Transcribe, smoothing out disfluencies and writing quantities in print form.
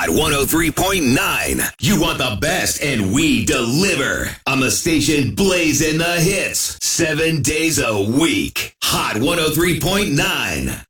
Hot 103.9. You want the best, and we deliver. On the station blazing the hits 7 days a week. Hot 103.9.